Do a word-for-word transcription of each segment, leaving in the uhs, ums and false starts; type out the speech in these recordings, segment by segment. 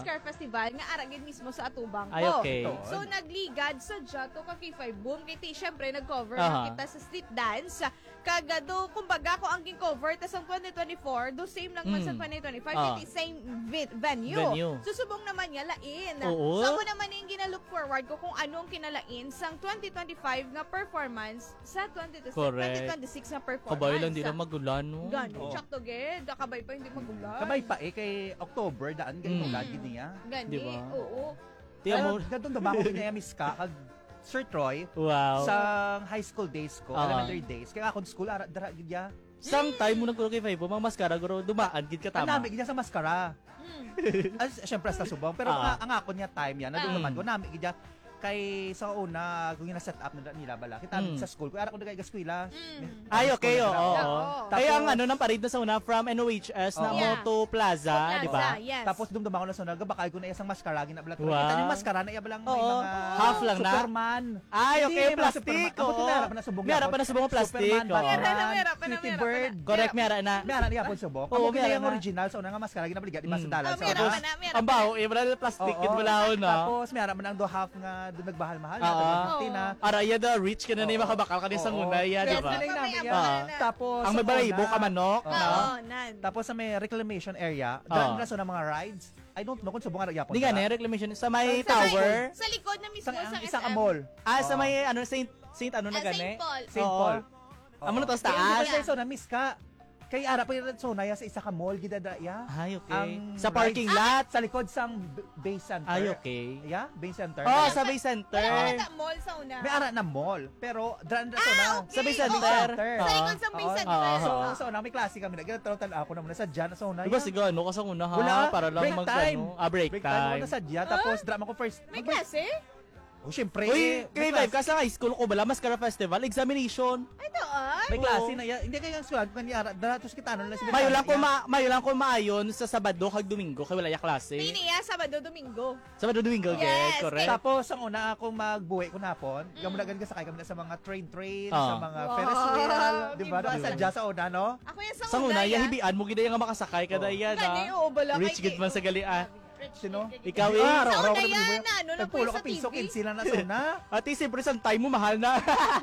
Mascara Festival nga aragid mismo sa atubang ko. Ay, okay. So nagligad sa Jato ka K five Boom kay ti syempre nag-cover Aha. na kita sa street dance. Kagado kumbaga ko ang king-cover tas ang twenty twenty-four do same lang man Mm. sa twenty twenty-five Ah. kay ti same vi- venue. Venue. Susubong naman niya lain. Oo. So ako naman yung gina-look forward ko kung anong kinalain sang twenty twenty-five nga performance sa twenty Correct. twenty-six nga performance. Kabay lang, di na magulan, no? Gani, Oo. chak to ged. Kabay pa hindi magulan. Kabay pa eh, kay October, daan kayo Mm. mm. lagi niya. Gani, Di ba? oo. Tiyan mo. Pero gadong dumako niya Miss Ka, kag Sir Troy, Wow. sa high school days ko, Ah. elementary days. Kaya akong school, ara, dara, gidya. Sang time mo nagkulo kay Five, mga mascara, guro, dumaan, gid ka Ang tama. nami, gidya sa mascara. Mm. As, syempre, sa subong. Pero Ah. ang, ang ako niya time yan, Ah. nandun naman ko, nami, gidya. Kay sa una, kung yung na-set up na nila bala, kita Mm. sa school, kaya ako na kay eskwela. Mm. Ay, okay, oo. oo. oo. Oo. Kaya ang Tapos- ano, ng parade na sa una, from N O H S na Oo. Yeah. Moto Plaza, Plaza, di ba? Yes. Tapos dumdum ako na sunod, bakal ko na isang mascara, ginabala. Wow. Kita yung mascara na iya balang may Oo. mga Half lang na? Superman. Ay, Hindi, okay, may mga plastic. Superman. Ako Oo. meron pa na subong. May harap pa na subong plastic, Superman, oo. Batman, Meron na, meron pa na, Pretty meron pa na. Bird. Correct, may ara na. May anak niya po subong. Oo, Amo may kaya ara yung na. original sa una nga mascara, ginabaligan, di ba sa Mm. dalan. Oh, Sa meron ubos. pa na, meron Ang pa na. baho, eh, wala na plastic, Oo. yun wala ako na. Tapos may aram ng do half nga doon nagmahal-mahal na Oo. fifty na. Ara, iya da, rich ka na na yung Oo. makabakal ka din sa Oo. nguna, iya, di Yes, ba? nilay namin May yan. Ah. na. Tapos Ang may sa balahibo una- ka manok, Oo. no? Oo, nan. Tapos sa may reclamation area, Ah. daan na sa mga rides. I don't know kung subong nga yapon. Di nga na, reclamation. Sa may Sa may- tower, Sa likod na mismo Isang sa isa ka S M. mall. ah, sa Oo. may, ano, Saint, Saint ano na Ah, gani? Saint Paul. Saint Oo. Paul. Amo na to sa Kaya hindi taas. pa siya so na miss ka. Kay ara pa yung so na ya sa isa ka mall gidada ya. Ay, okay. Ang Sa parking rides- lot? Sa likod sang b- base center. Ay, okay. Yeah, base center. Oh, sa Bay Wala Center. na mall sa una. May ara na mall, pero dran na so Ah, na. okay. Sa Bay Oo. Center. Sa Sa Oo. likod sa Bay Oo. Center. Oo. So, Oo. so na may klase kami. Nagtatawtan ako naman sa dyan sa una. Diba siguro, ano ka sa una ha? Wala. Para lang Break mag, time. ano, ah, break, Break time. time. Ako sa dyan. Tapos drama ko first. May mag- klase? Oh, syempre. Uy, eh, kay may Vibe klase- ka sa high school ko bala, Mascara Festival, examination. Ay, doon? May klase Oo. na yan. Hindi kayo ang sulat. Kanya, daratos kita. Ano lang si Mayo lang ko ma mayo lang ko maayon sa Sabado kag Domingo kay wala ya klase. Tiniya, Sabado, Domingo. Sabado Domingo, Yes, yes, correct. Tapos, ang una akong magbuhay ko napon, mm. gamunagan ka sakay kami na sa mga train-train, Ah. sa mga Wow. Ferris wheel, di ba? Diba? Nakasadya sa una, no? Ako yan sa, Sa una, ya. ya hibian mo gid nga makasakay kada Oo. iya Gani, na. oo, bala Rich kay- gid man sa gali ah. Rich Sino? kid, Ikaw kid. eh. Ah, Sa raw, raw, una raw, yan, raw, ano, Nagpulo napulo ka sa piso, T V. kinsi lang na sa una. Ati siyempre sa time mo mahal na.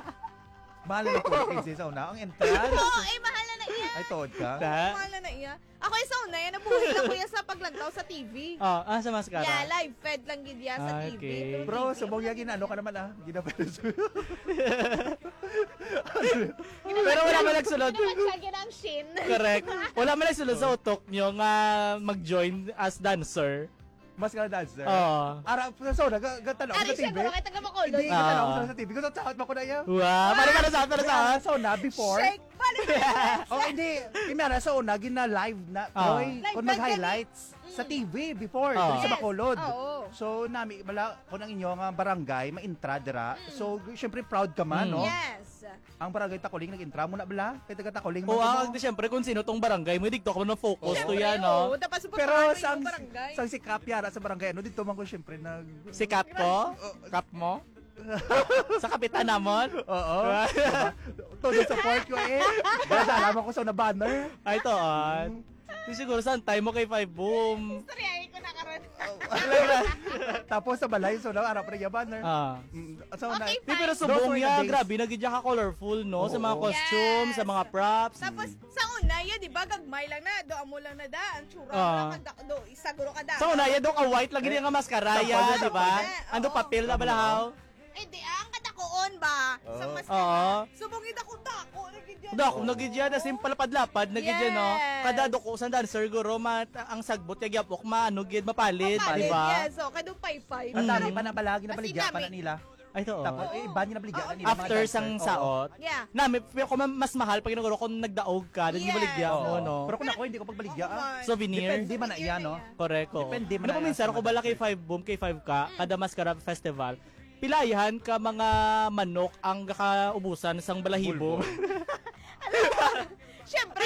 Mahal na pulo kinsi sa una. Ang entrance. Oo, eh, mahal na na iya. Ay, tood ka. Da. Mahal na na iya. Ako yung sa una, yan, nabuhay lang ko yan sa paglantaw sa T V. Ah, ah sa Mascara. Yeah, live fed lang gid yan sa Ah, T V. okay. Pero Bro, T V, subong ako yan, ginano ka naman ah. Ginapalo sa... Pero wala man nagsulod. Pinamagsagyan ang shin. Correct. Wala man nagsulod sa utok nyo nga mag-join as dancer. Mas ka dancer. Oo. Ara, so, nagtanaw ko Ari sa siya, T V. baka kayo taga Macolod. Hindi, Ah. nagtanaw ko sa T V. Gusto takot mo ko na yan. Wow, para para sa para sa. So, na, before. Shake! Paano Oh, hindi. Imara sa una, gina live na, Ah. Troy, Live kung na mag-highlights sa T V before, Ah. dito sa Yes. Bacolod. Oo. So, nami, bala, kung ang inyong ah, barangay, ma-intra dira. So, syempre, proud ka man, Mm. no? Yes. Ang barangay Takuling, nag-intra mo na bala? Kaya taga Takuling O mo. ang siyempre kung sino tong barangay mo, digto ko na focus to Siyempre, yan, oo. no? Dapat Pero suportahan mo sang, yung barangay. sang si Kap yara sa barangay, ano, dito man ko syempre nag... Si Kap ko? Kap mo? Sa kapitan namon? Oo. Diba? Todo support ko eh. Kaya nalaman ko sa na banner. Ay, to, on. Di siguro saan time mo kay Five Boom. Storyahin ko na karon. Tapos sa balay, so na harap na yung banner. Ah. Mm, So, na, Okay, Di, pero Those subong were the niya, days. grabe, nagidya ka colorful, no? Sa mga Oo. costumes, Yes. sa mga props. Tapos sa una, ya, di ba, gagmay lang na, do amo lang na da, ang tsura Ah. lang kada, do, isaguro ka da. Sa una, yan doon ka white, lagi niya nga maskaraya, Tapos, di ba? tapos, Ando oo. papel na balahaw. Eh, di, ang katakoon ba? Sa Oo. mas Oo. Subongin ako tako, nagigyan. Dako, nagidya na simple lapad-lapad, nagidya, no? Yes. Kada doko sa dancer, guro, ma, ang sagbot, yagyapok, maano, gid, mapalit, Mapalit, di ba? Yes, so, kadong pay-pay. ang Mm. dami pa na balagi na Kasi baligya pa nami- na nila. Ay, to. Tapos, eh, iba niya na baligya na nila. mga After dancer. sang Oo. saot, Yeah. nami, pero kung mas mahal pag ginaguro kung nagdaog ka, Yes. yes. baligya mo, Oo. no? Pero kung ako, hindi ko pagbaligya. Oh ah. my. Souvenir. Depende man na iyan, no? Correct, ko. Depende man Ano na pa yan minsan, sa ako mga bala kay dancer. five boom, kay five ka, kada Mascara Festival, pilayahan ka mga manok ang kakaubusan sang balahibo. Siyempre,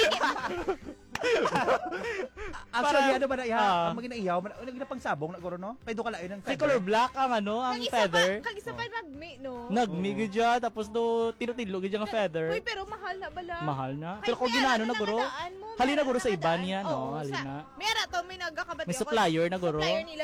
Actually, Para- ano ba na iha? Ah. Ang magina-ihaw, nagina pang sabong na guro, no? Pwede ka lain ng Kay color black ang ano, ang kag isa pa, feather. kag isa pa nagmi, no? Nagmigid dya, tapos do tinutilo gid nga feather. Uy, pero mahal na bala. Mahal na. Ay, Pero kung may ginaano ara na guro, nakadaan mo, may halina ara guro sa iba nakadaan. niya, no? Oo, Halina. Sa, may ara to, may nagkakabati May ako. supplier na guro. Supplier nila